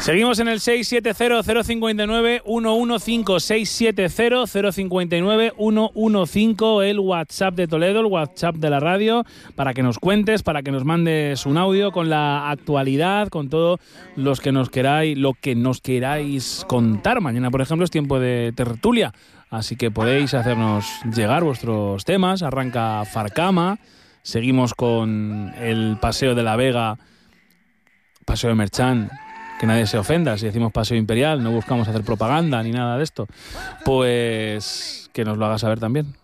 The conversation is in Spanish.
Seguimos en el 670-059-115, 670-059-115, el WhatsApp de Toledo, el WhatsApp de la radio, para que nos cuentes, para que nos mandes un audio con la actualidad, con todo lo que nos queráis contar. Mañana, por ejemplo, es tiempo de tertulia, así que podéis hacernos llegar vuestros temas. Arranca Farcama, seguimos con el Paseo de la Vega, Paseo de Merchán. Que nadie se ofenda si decimos Paseo Imperial, no buscamos hacer propaganda ni nada de esto. Pues que nos lo haga saber también.